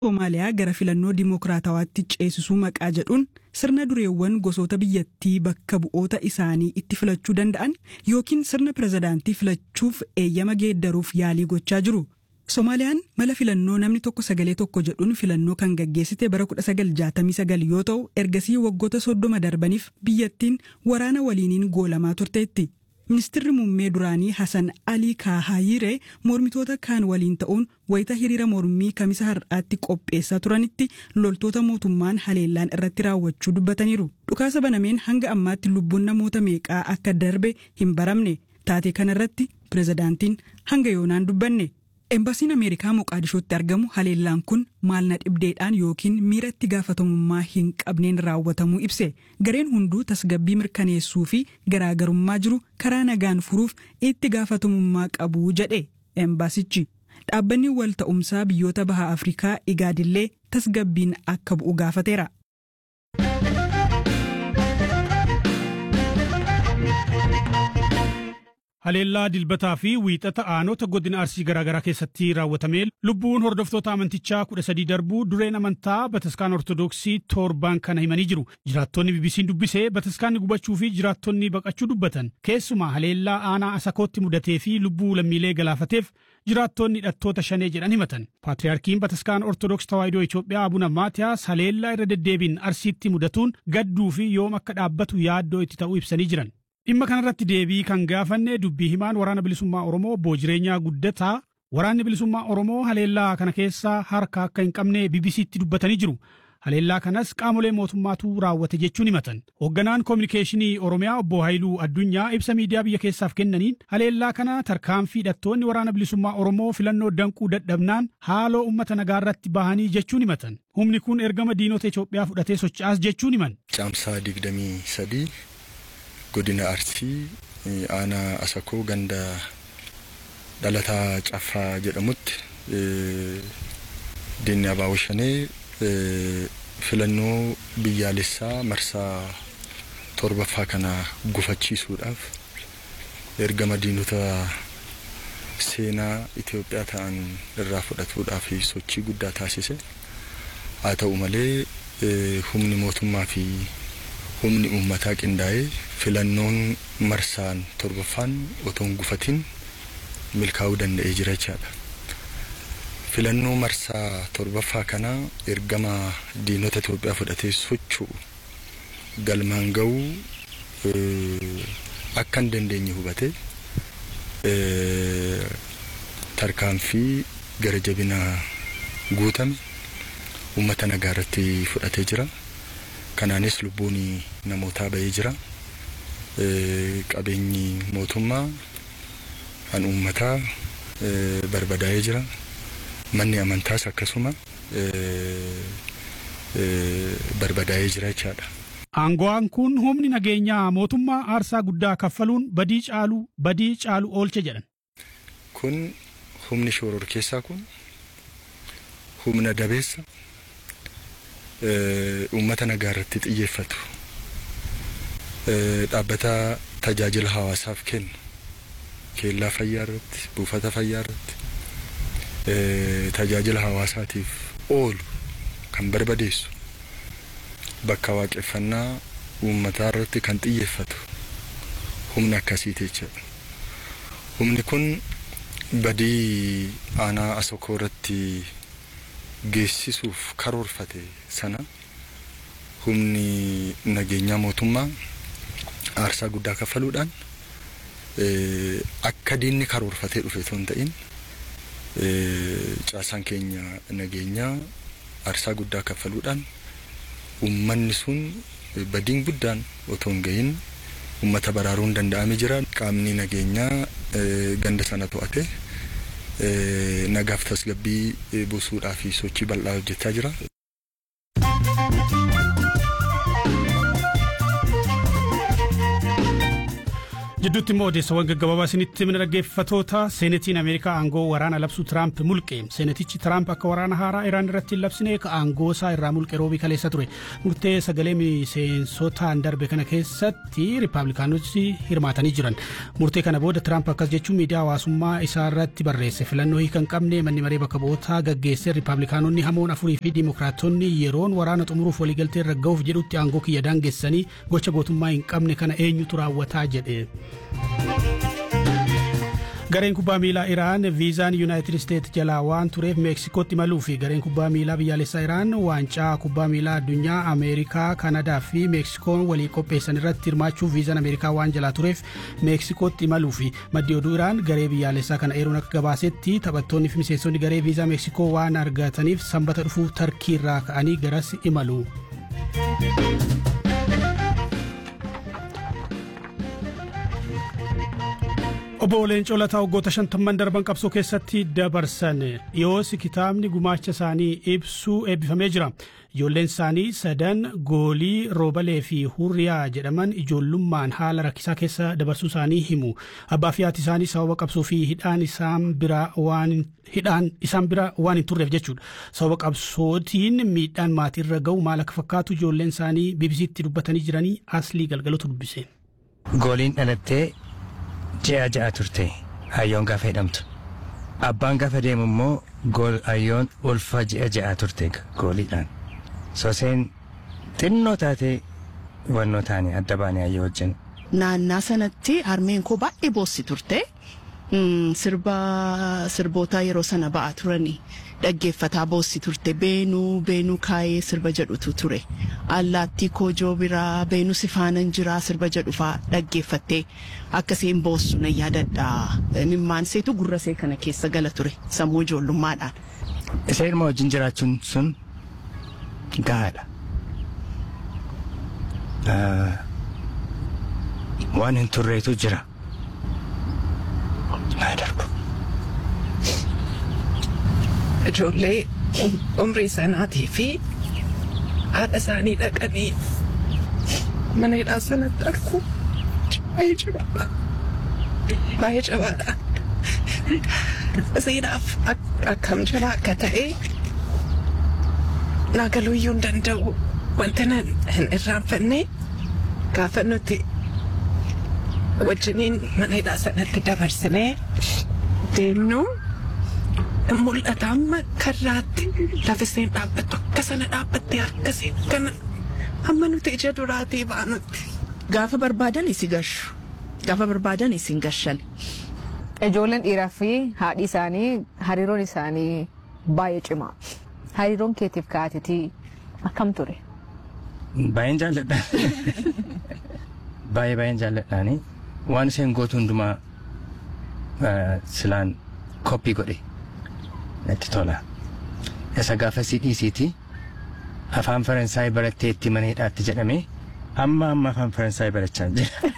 Somaaliyaa gara filannoo dimokiraatawaatti ceesisuu maqaa jedhuun sirna dureewwan gosoota biyyattii bakka bu'oota isaanii itti filachuu danda'an yookiin sirna pirezidaantii filachuuf eeyyama geeddaruuf yaalii gochaa jiru. Somaaliyaan mala filannoo namni tokko sagalee tokko jedhuun filannoo kan gaggeessite bara 1969 yoo ta'u ergasii waggoota 30 darbaniif biyyattiin waraana waliiniin goolamaa turteetti. Ministeerri muummee duraanii Hassan Ali Kahayire mormitoota kaan waliin ta'uun wayita hiriira mormii kamisa har'aatti qopheessaa turanitti loltoota mootummaan haleellaan irratti raawwachuu dubbataniiru. Dhukaasa banameen hanga ammaatti lubbuun namoota meeqaa akka darbe hin baramne. Taatee kanarratti pirezidaantiin hanga yoonaan dubbanne. Embaasiin Ameerikaa Moqaadishootti argamu haleellaan kun maalna dhibdeedhaan yookiin miira itti gaafatamummaa hin qabneen raawwatamuu ibse. Gareen hunduu tasgabbii mirkaneessuu fi garaagarummaa jiru karaa nagaan furuuf itti gaafatamummaa qabu jedhe embaasichi. Dhaabbanni wal ta'umsaa biyyoota baha Afrikaa igaadillee tasgabbiin akka bu'u gaafateera. Haleellaa dilbataa fi wiixata aanota godina Arsii garaagaraa keessatti raawwatamee lubbuun hordoftoota amantichaa 13 darbuu dureen amantaa Bataskaan Ortodoksii torbaan kana himanii jiru. Jiraattonni BBC'n dubbisee Bataskaanni gubachuu fi jiraattonni baqachuu dubbatan. Keessumaa haleellaa aanaa Asakootti mudatee fi lubbuu lammiilee galaafateef jiraattonni hidhattoota shanee jedhan himatan. Paatriyaarkiin Bataskaan Ortodoks Tawaahidoo Itoophiyaa Abuna Maatiyaas haleellaa irra deddeebiin Arsiitti mudatuun gadduu fi yoom akka dhaabbatu yaaddoo itti ta'uu ibsanii jiran. Dhimma kanarratti deebii kan gaafanne dubbii himaan waraana bilisummaa Oromoo obbo Jireenyaa Guddataa waraanni bilisummaa Oromoo haleellaa kana keessaa harka akka hin qabne BBC'tti dubbatanii jiru. Haleellaa kanas qaamolee mootummaatu raawwate jechuun himatan. Hoogganaan koominikeeshinii Oromiyaa obbo Haayiluu Addunyaa ibsa miidiyaa biyya keessaaf kennaniin haleellaa kana tarkaanfii hidhattoonni waraana bilisummaa Oromoo filannoo danquu dadhabnaan haaloo uummata nagaarratti bahanii jechuun himatan. Humni kun ergama diinota Itoophiyaa fudhatee socho'as jechuun himan. Caamsaa 23 godina Arsii aanaa Asakoo ganda dhalataa Caffaa jedhamutti diinni Abaaboo Shanee filannoo biyyaalessaa marsaa torbaffaa kana gufachiisuudhaaf ergama diinota seenaa Itoophiyaa ta'an irraa fudhatuudhaaf sochii guddaa taasise. Haa ta'u malee humni mootummaa fi humni uummataa qindaa'ee filannoon marsaan torbaffaan otoo hin gufatin milkaa'uu danda'ee jira jechaadha. Filannoo marsaa torbaffaa kana ergama diinota Itoophiyaa fudhatee socho'u galmaan ga'uu akka hin dandeenye hubate tarkaanfii gara jabina guutame uummata nagaa irratti fudhatee jira. Kanaanis lubbuun namootaa bahee jira. Qabeenyi mootummaa kan uummataa barbadaa'ee jira. Manni amantaas akkasuma barbadaa'ee jira jechaadha. Aangoon kun humni nageenyaa mootummaa aarsaa guddaa kaffaluun badii caalu oolche jedhan. Kun humni shororkeessaa kun humna dabeessa uummata nagaa irratti xiyyeeffatu dhaabbata tajaajila hawaasaaf kennu keellaa fayyaa irratti buufata fayyaa irratti tajaajila hawaasaatiif oolu kan barbadeessu bakka waaqeffannaa uummataa irratti kan xiyyeeffatu humna akkasiiti jechuudha. Humni kun badii aanaa Asakoo irratti geessisuuf karoorfate sana humni nageenyaa mootummaa aarsaa guddaa kaffaluudhaan akka diinni karoorfatee dhufe osoo hin ta'in caasaan keenya nageenyaa aarsaa guddaa kaffaluudhaan uummanni sun badiin guddaan otoo hin gahin uummata baraaruun danda'amee jira. Qaamni nageenyaa ganda sana to'ate nagaaf tasgabbii buusuudhaa fi sochii bal'aa hojjechaa jira. Jidduutti immoo odeessawwan gaggabaabaa isinitti himna dhaggeeffattoota. Seenetiin Ameerikaa aangoo waraana labsuu Tiraamp mulqe. Seenetichi Tiraamp akka waraana haaraa Iraan irratti hin labsine aangoo isaa irraa mulqe roobii kaleessa ture. Murtee sagalee miseensotaan darbe kana keessatti Riippaabilikaanonni hirmaatanii jiran. Murtee kana booda Tiraamp akkas jechuun miidiyaa hawaasummaa isaa irratti barreesse. Filannoo hiika hin qabne manni maree bakka bu'ootaa gaggeesse. Riippaabilikaanonni hamoon afurii fi Dimookiraatonni yeroon waraana xumuruuf waliigaltee irra ga'uuf jedhutti aangoo kiyya daangessanii gocha gootummaa hin qabne kana eenyutu raawwataa jedhe. Gareen kubbaa miilaa Iraan viizaan Yuunaayitid Isteetsi jalaa waan tureef Meeksikootti imaluu fi gareen kubbaa miilaa biyyaalessaa Iraan waancaa kubbaa miilaa addunyaa Ameerikaa, Kanadaa fi Meeksikoon walii qopheessan irratti hirmaachuuf viizaan Ameerikaa waan jalaa tureef Meeksikootti imaluu fi maddi oduu Iraan garee biyyaalessaa kana eeruun akka gabaasetti taphattoonni fi miseensonni garee viizaa Meeksikoo waan argataniif sanbata dhufuu Tarkii irraa ka'anii garas imalu. Obbo Leencoo Lataa waggoota 50 darban qabsoo keessatti dabarsan dhiyoos kitaabni gumaacha isaanii ibsuu eebbifamee jira. Ijoolleen isaanii sadan Goolii, Roobalee fi Hurriyaa jedhaman ijoollummaan haala rakkisaa keessa dabarsuu isaanii himu. Abbaa fi haati isaanii sababa qabsoo fi hidhaan isaan bira waan hin turreef jechuudha. Sababa qabsootiin miidhaan maatirra ga'u maal akka fakkaatu ijoolleen isaanii BBC'tti dubbatanii jiranii Aslii Galgalotu dubbise. Gooliin dhalattee ja'a turte hayyoon gaafa hidhamtu. Abbaan gaafa deemu immoo hayyoon ulfa ja'a turte gooliidhaan. Soseen xinnoo taatee wannoo taanii adda baanii hayyoo wajjin. Naannaa sanatti harmeen koo baay'ee boossi turte. Sirboota yeroo sana ba'aa turanii dhaggeeffataa boossi turte. Beenuu kaayee sirba jedhutu ture. Allaattii koojoo biraa beenuu sifaanan jiraa sirba jedhu fa'aa dhaggeeffattee akkasiin boossu na yaadadha. Mimmaan seetu gurra see kana keessa gala ture sammuu ijoollummaadhaan. Isa ilma wajjin jiraachuun sun gahaadha. Waan hin turreetu jira. Maa darbu. Ijoollee umrii sanaatii fi haadha isaanii dhaqanii mana hidhaa sanatti argu baay'ee jabaadha. Baay'ee jabaadha. Seenaaf akkam jala akka ta'e naagaluu iyyuu hin danda'u. Wanta hin irraanfanne gaafa nuti wajjiniin mana hidhaa sanatti dabarsinee deemnu mul'ata amma karraatti lafiseen dhaabbattu akka sana dhaabbattee akkasiin kana amma nuti ija duraatii baanutti. Gaafa barbaadan isin gashu. Gaafa barbaadan isin gashan. Ijoolleen dhiiraa fi haadhi isaanii hariiroon isaanii baay'ee cimaa. Hariiroon keetiif kaatitii akkam ture? Baay'een jaalladha. Baay'een jaalladhaani. Waan isheen gootu hundumaa silaan koppii godhe natti tola. Isa gaafa si dhiisiiti afaan Faransaay barattee itti mana hidhaatti jedhame amma afaan Faransaay barachaa jira.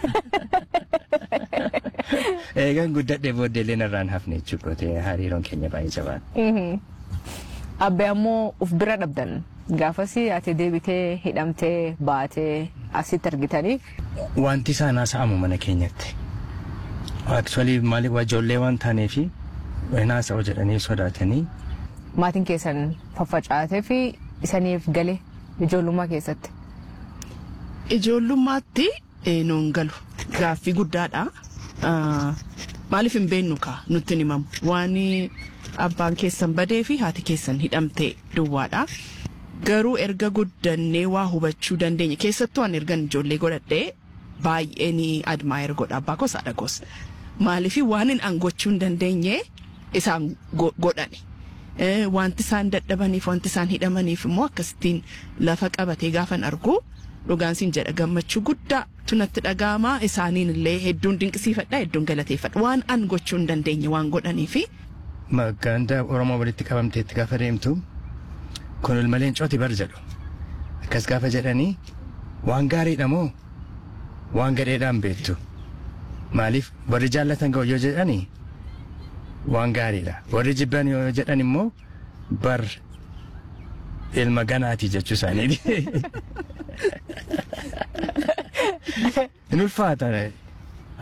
Eegan guddadhee booddeelee narraan hafne jechuudha hariiroon keenya baay'ee jabaadha. Abbee ammoo uf bira dhabdan gaafasi ati deebitee hidhamtee baatee asitti argitanii. Wanti isaan haasa'amu mana keenyatti. Actually maaliif ijoollee waan taaneefi haasa'u jedhanii sodaatanii. Maatiin keessan faffacaatee fi isaniif gale ijoollummaa keessatti. Ijoollummaatti nuun galu gaaffii guddaadha. Maaliif hin beeknu kaa nutti himamu waan abbaan keessan badee fi haati keessan hidhamtee duwwaadha. Garuu erga guddannee waa hubachuu dandeenya keessattuu an ergan ijoollee godhadhee baay'ee ni admaayir godha abbaa koos haadha koos. Maaliif waan hin angochuu hin dandeenye isaan godhani. Wanti isaan dadhabaniif wanti isaan hidhamaniif immoo akkasittiin lafa qabatee gaafan argu dhugaan siin jedha gammachuu guddaa tunatti dhaga'ama isaaniin illee hedduun dinqisiifadha hedduun galateeffadha waan an gochuu hin dandeenye waan godhaniifi. Ganda Oromoo walitti qabamteetti gaafa deemtu kun ilma leencooti bar jedhu akkas gaafa jedhanii waan gaariidha moo waan gadheedhaan beektu maaliif warri jaallatan yoo jedhanii waan gaariidha warri jibban yoo jedhan immoo bar ilma ganaati jechuu isaaniiti. Hin ulfaata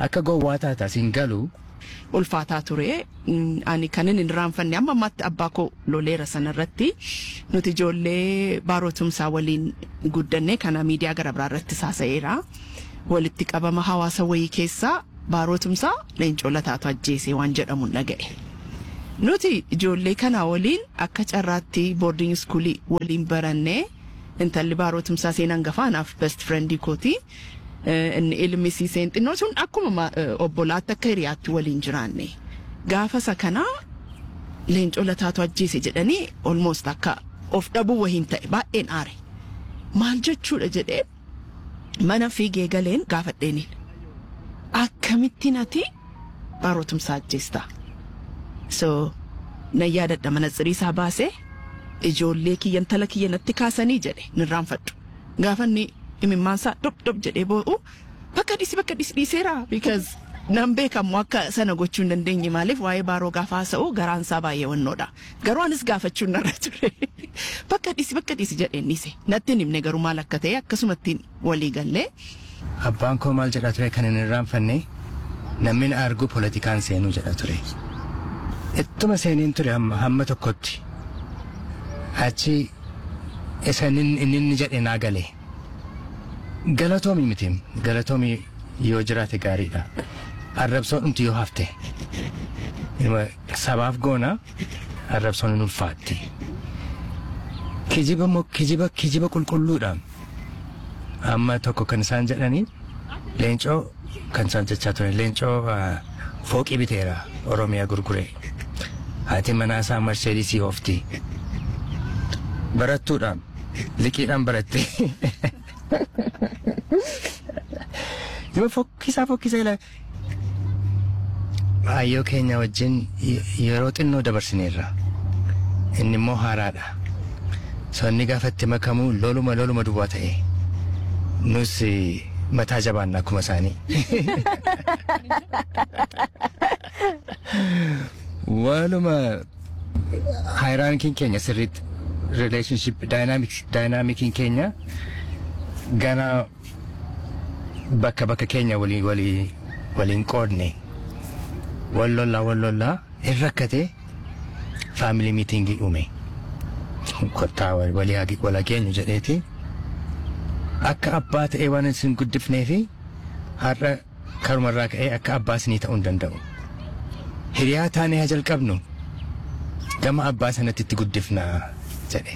akka gowwaa taata siin galu ulfaataa ture. Ani kanin hin raanfanne amma ammatti abbaa koo loleera sanarratti nuti ijoollee baarootumsaa waliin guddanne kana miidiyaa gara biraa irratti saasa'eera. Walitti qabama hawaasa wayii keessaa baarootumsaa Leencoo Lataatu ajjeese waan jedhamu dhaga'e. Nuti ijoollee kana waliin akka carraatti boarding schoolii waliin baranne intalli baarootumsaa seenan gafaanaaf best friend kooti. Inni ilmisiiseen xinnoo sun akkuma obbolaatti akka hiriyaatti waliin jiraanne. Gaafa isa kana Leencoo Lataatu ajjeese jedhanii almost akka of dhabuu wahiin ta'e baay'een aare. Maal jechuudha jedhee mana fiigee galeen gaafadheeniin. Akkamittiin ati baarootumsaa ajjeesta? So na yaadadha manatsirii isaa baasee ijoollee kiyyan tala kiyya natti kaasanii jedhe nirraanfadhu. Gaafa inni imimmaansaa dop jedhee boo'u bakka dhiiseera because nan beekamu akka sana gochuu hin dandeenye maaliif waa'ee baaroo gaafa haasa'u garaansaa baay'ee wannoodha. Garuu anis gaafachuu narra ture. Bakka dhiisi jedheen dhiise. Natti hin himne garuu maal akka ta'e akkasumatti walii gallee. Abbaan koo maal jedha ture kan hin irraanfanne namni argu poolitikaan seenuu jedha ture. Ittuma seeniin ture hamma tokkotti achi isa inni jedhe naa galee. Galatoomii miti galatoomii yoo jiraate gaariidha. Arrabsoon dhumti yoo hafte sabaaf goona arrabsoon hin ulfaatti. Kijiba qulqulluudha. Amma tokko kan isaan jedhanii Leencoo kan isaan jechaa ture Leencoo fooqii biteera Oromiyaa gurguree. Haati manaa isaa Marseedisii oofti. Barattuudhaan liqiidhaan baratte. Yoo fokkisa ila ayyoo keenya wajjin yeroo xinnoo dabarsineerra. Inni immoo haaraadha. So inni gaafatti makamuu loluma duwwaa ta'e. Nus mataa jabaanna akkuma isaanii. Waluma hierarchy keenya sirriitti relationship dynamic keenya gana bakka keenya waliin qoodne wallollaa irrakkate family meeting uume kottaa walii keenya jedheeti akka abbaa ta'ee waan isin guddifnee fi har'a karumarraa ka'ee akka abbaa isinii ta'uu hin danda'u. Hiriyaa taanee haa jalqabnu gama abbaa sanatti itti guddifnaa jedhe.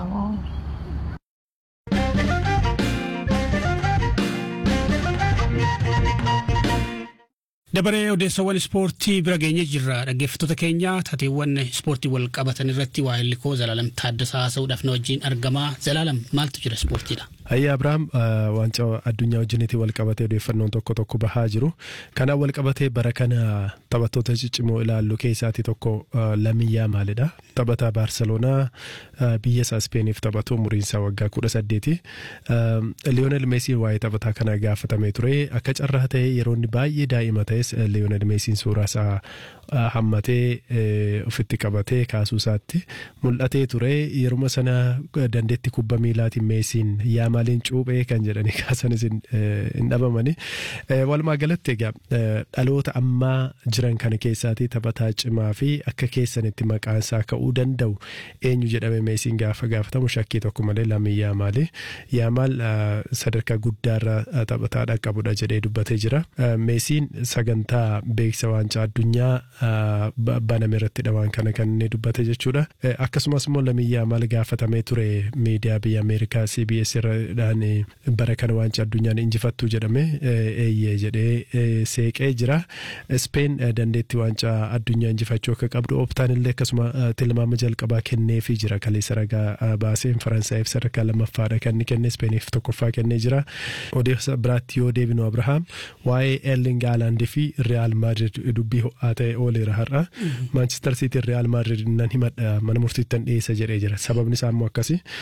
Dabaree odeessawwan ispoortii bira geenye jirra. Dhaggeeffattoota keenya taateewwan ispoortii wal qabatan irratti waa'ee koo Zalaalam Taaddasaa haasa'uudhaaf na wajjin argama. Zalaalam maaltu jira ispoortiidha? Ayya Abrahaam waancaa addunyaa wajjinitti wal qabatee odeeffannoon tokko bahaa jiru. Kanaan wal qabatee bara kana taphattoota ciccimoo ilaallu keessaati tokko Lamine Yamalidha. Taphataa Baarseloonaa biyya isaa Ispeeniif taphatu umuriin isaa waggaa 18. Lionel Messi waa'ee taphataa kana gaafatamee ture. Akka carraa ta'e yeroo inni baay'ee daa'ima ta'es Lionel Messiin suuraa isaa hammatee ofitti qabatee kaasuu isaatti mul'atee ture. Yeruma sana dandeetti kubba miilaatiin Messiin Yamaliin cuuphee kan jedhanii kaasanis hin dhabamani. Walumaa galatti egaa dhaloota ammaa jiran kana keessaati taphataa cimaa fi akka keessanitti maqaan isaa ka'uu danda'u eenyu jedhamee Messiin gaafa gaafatamu shakkii tokko malee Lamine Yamal. Yamal sadarkaa guddaarra taphataadha qabudha jedhee dubbatee jira. Messiin sagantaa beeksisa waancaa addunyaa baname irratti waan kana kan inni dubbate jechuudha. Akkasumas immoo Lamine Yamal gaafatamee ture miidiyaa biyya Ameerikaa CBS irraan bara kana waancaa addunyaan injifattuu jedhame eeyyee jedhee seeqee jira. Speen dandeetti waancaa addunyaa injifachuu akka qabdu optaan illee akkasuma tilmaama jalqabaa kenneefii jira. Kaleessa ragaa baaseen Faransaayif sadarkaa lammaffaadha kan inni kenne, Speeniif tokkoffaa kennee jira. Odeessa biraatti yoo deebinu Abrahaam waa'ee Erling Haaland fi Real Madrid dubbii ho'aa ta'e ooleera har'a. Manchester City Real Madrid nan himadha mana murtiittan dhiyeessa jedhee jira. Sababni isaa immoo akkasi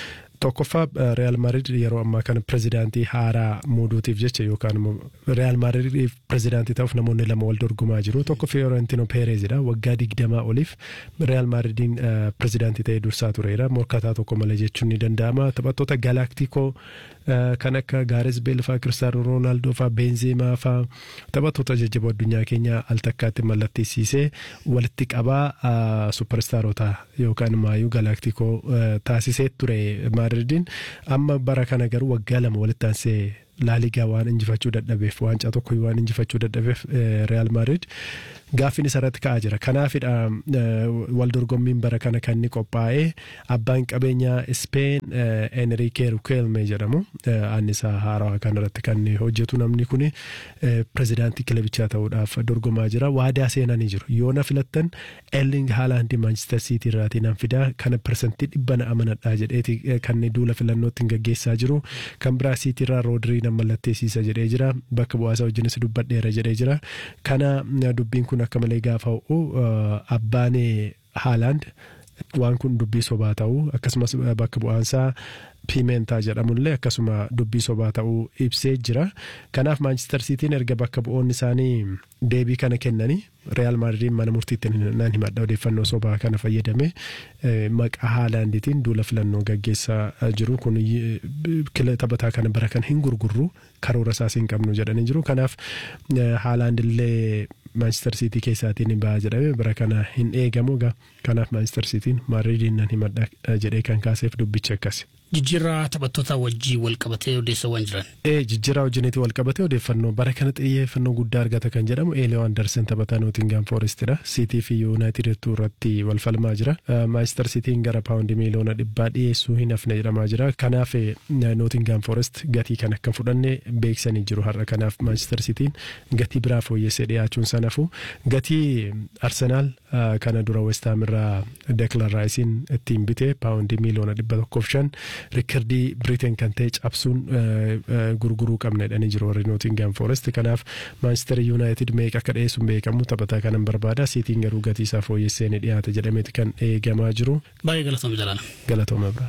tokkoffaa Real Madrid yeroo ammaa kana pirezidaantii haaraa muuduutiif jecha yookaan immoo Real Madrid pirezidaantii ta'uuf namoonni lama wal dorgomaa jiru. Tokko Fiorentino Perezidha waggaa 20 oliif Real Madridiin pirezidaantii ta'ee dursaa tureera. Morkataa tokko malee jechuun ni danda'ama. Taphattoota Galactico kan akka Gareth Bale faa Cristiano Ronaldo faa Benzema faa taphattoota jajjaboo addunyaa keenya al takkaatti mallatteessisee walitti qabaa superstaarota yookaan maayuu Galactico taasisee ture Madridiin amma bara kana garuu waggaa lama walitti aansee La Liga waan injifachuu dadhabeef waancaa tokko waan injifachuu dadhabeef Real Madrid gaaffiin isarratti ka'aa jira. Kanaafidha wal dorgommiin bara kana kan inni qophaa'ee abbaan qabeenyaa Spain Enrique Riquelme jedhamu annisaa haaraa kanarratti kan hojjetu namni kun pirezidaantii kilabichaa ta'uudhaaf dorgomaa jira. Waadaa seenanii jiru. Yoo na filattan Erling Haaland Manchester City irraatii nan fidaa kana persentii 100 amanadhaa jedheeti kan duula filannootti gaggeessaa jiru. Kan biraa City irraa Rodri nan mallatteessiisa jedhee jira. Bakka bu'aasaa wajjinis dubbadheera jedhee jira. Kana dubbiin kun akka malee gaafa abbaan Haaland waan kun dubbii sobaa ta'uu akkasumas bakka bu'aansaa Pimenta jedhamullee akkasuma dubbii sobaa ta'uu ibsee jira. Kanaaf Manchester Cityn erga bakka bu'oonni isaanii deebii kana kennanii Real Madrid mana murtiitti nan himadha odeeffannoo sobaa kana fayyadame maqaa Haalanditiin duula filannoo gaggeessaa jiru kun taphataa kana bara kan hin gurgurru karoora isaas hin qabnu jedhanii jiru. Kanaaf Haalandillee Manchester City keessaatiin ba'aa jedhame bara kana hin eegamu. Kanaaf Manchester Cityn Madridiin nan himadha jedhee kan kaaseef dubbicha akkasi. Jijjiirraa taphattoota wajjii wal qabatee odeessawwan jiran. Jijjiirraa wajjiniitii wal qabatee odeeffannoo bara kana xiyyeeffannoo guddaa argata kan jedhamu Elio Anderson taphataa Nottingham Forestidha. City fi United irratti wal falmaa jira. Manchester Cityn gara paawundi miliyoona 100 dhiyeessuu hin hafne jedhamaa jira. Kanaaf Nottingham Forest gatii kan akka fudhanne beeksanii jiru har'a. Kanaaf Manchester Cityn gatii biraa fooyyessee dhiyaachuun sanafu gatii Arsenal kana dura West Ham irraa Declan Rice'n ittiin bite paawundi miliyoona 105 Rikkardii Britain kan ta'e cabsuun gurguruu qabna jedhanii jiru warri Nottingham Forest. Kanaaf Manchester United meeqa akka dhiyeessuun beekamu taphataa kanan barbaada. Cityn garuu gatii isaa fooyyessee ni dhiyaata jedhameeti kan eegamaa jiru. Baay'ee galatooma jalaana. Galatooma biraa.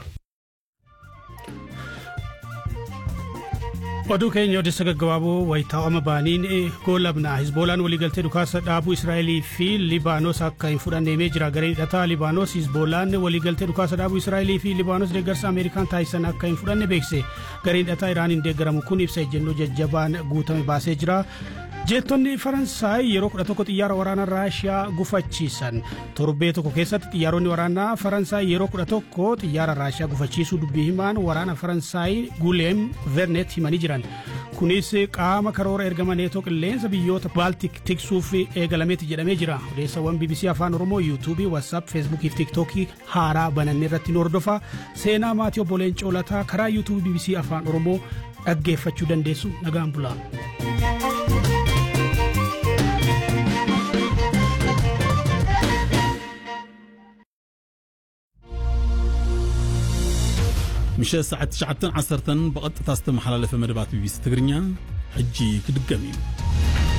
Oduu keenya odeessa gaggabaaboo wayitaawama baaniin goolabna Hizboolaan waliigaltee dhukaasa dhaabuu Israa'elii fi Libaanos akka hin fudhanneemee jira. Gareen hidhataa Libaanos Hizboolaan waliigaltee dhukaasa dhaabuu Israa'elii fi Libaanos deeggarsa Ameerikaan taasisan akka hin fudhanne beekse. Gareen hidhataa Iraaniin deeggaramu kun ibsa ejjennoo jajjabaan guutame baasee jira. Jeettonni Faransaay yeroo 11 xiyyaara waraanaa Raashiyaa gufachiisan. Torbee tokko keessatti xiyyaaronni waraanaa Faransaay yeroo 11 xiyyaara Raashiyaa gufachiisuu dubbii himaan waraana Faransaay Guillem Vernet himanii jiran. Kunis qaama karoora ergama neetoo qilleensa biyyoota Baaltik tiksuuf eegalameeti jedhamee jira. Odeessawwan BBC Afaan Oromoo YouTube, WhatsApp, Facebook fi TikTok haaraa banannee irratti nu hordofaa. Seenaa maatii obboleen coolataa karaa YouTube BBC Afaan Oromoo dhaggeeffachuu dandeessu. Nagaan bulaa. مشى الساعة 9:10 بقطة تستمح على مدبات BBC تقرنيا حجي كدقمي